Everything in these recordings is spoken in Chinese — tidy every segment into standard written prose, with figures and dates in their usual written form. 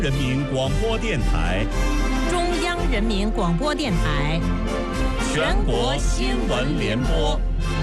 人民广播电台、 中央人民广播电台、 全国新闻联播。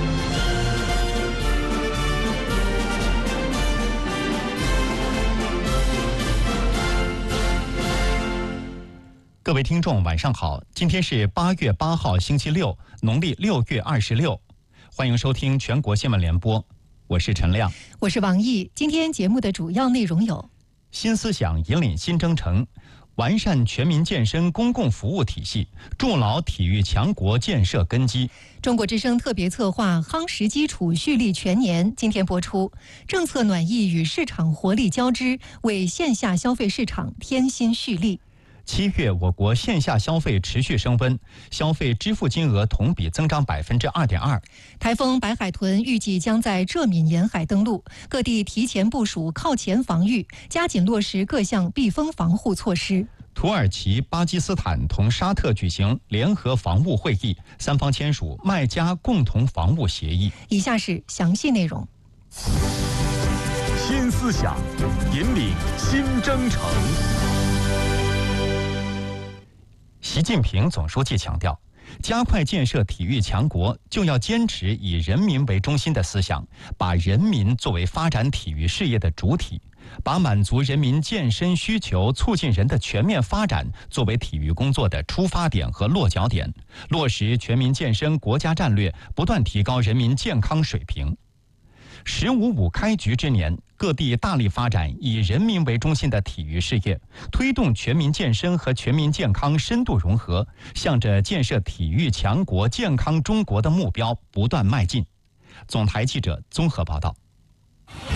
各位听众，晚上好！今天是8月8号，星期六，农历6月26，欢迎收听全国新闻联播，我是陈亮， 我是王毅。今天节目的主要内容有： 新思想引领新征程，完善全民健身公共服务体系，筑牢体育强国建设根基。 中国之声特别策划夯实基础蓄力全年今天播出，政策暖意与市场活力交织，为线下消费市场添新蓄力。 7月，我国线下消费持续升温，消费支付金额同比增长2.2%。 台风白海豚预计将在浙闽沿海登陆，各地提前部署靠前防御，加紧落实各项避风防护措施。 土耳其、巴基斯坦同沙特举行联合防务会议，三方签署麦加共同防务协议。 以下是详细内容。 新思想引领新征程。 习近平总书记强调，加快建设体育强国，就要坚持以人民为中心的思想，把人民作为发展体育事业的主体，把满足人民健身需求、促进人的全面发展作为体育工作的出发点和落脚点，落实全民健身国家战略，不断提高人民健康水平。“15+5”开局之年，各地大力发展以人民为中心的体育事业，推动全民健身和全民健康深度融合，向着建设体育强国、健康中国的目标不断迈进。总台记者综合报道。